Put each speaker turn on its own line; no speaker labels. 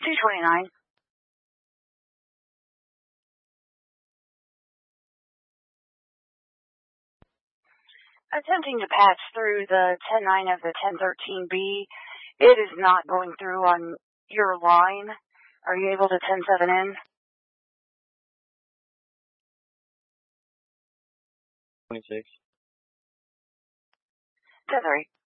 229. Attempting to patch through the 10-9 of the 1013B. It is not going through on your line. Are you able to 10-7 in?
26.
10-3.